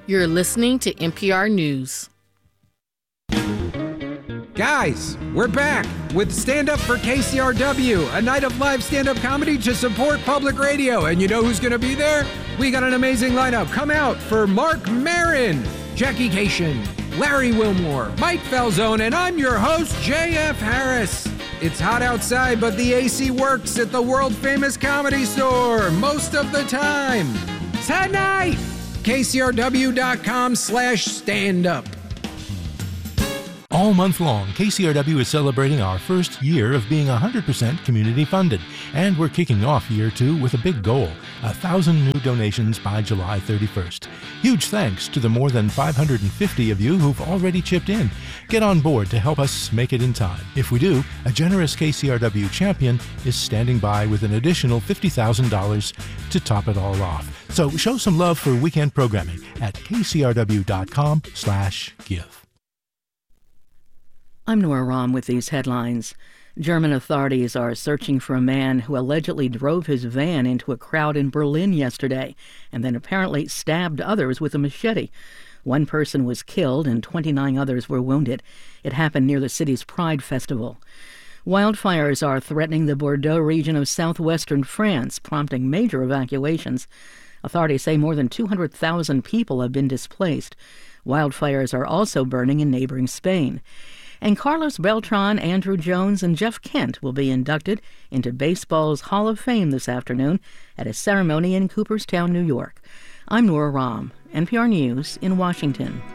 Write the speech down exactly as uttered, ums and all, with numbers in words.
You're listening to N P R News. Guys, we're back with Stand Up for K C R W, a night of live stand-up comedy to support public radio. And you know who's going to be there? We got an amazing lineup. Come out for Mark Maron, Jackie Cation, Larry Wilmore, Mike Falzone, and I'm your host, J F Harris. It's hot outside, but the A C works at the world-famous Comedy Store most of the time. Tonight, K C R W dot com slash stand-up. All month long, K C R W is celebrating our first year of being one hundred percent community funded. And we're kicking off year two with a big goal, a thousand new donations by July thirty-first. Huge thanks to the more than five hundred fifty of you who've already chipped in. Get on board to help us make it in time. If we do, a generous K C R W champion is standing by with an additional fifty thousand dollars to top it all off. So show some love for weekend programming at K C R W dot com slash give. I'm Nora Rahm with these headlines. German authorities are searching for a man who allegedly drove his van into a crowd in Berlin yesterday and then apparently stabbed others with a machete. One person was killed and twenty-nine others were wounded. It happened near the city's Pride Festival. Wildfires are threatening the Bordeaux region of southwestern France, prompting major evacuations. Authorities say more than two hundred thousand people have been displaced. Wildfires are also burning in neighboring Spain. And Carlos Beltran, Andrew Jones, and Jeff Kent will be inducted into baseball's Hall of Fame this afternoon at a ceremony in Cooperstown, New York. I'm Nora Rahm, N P R News in Washington.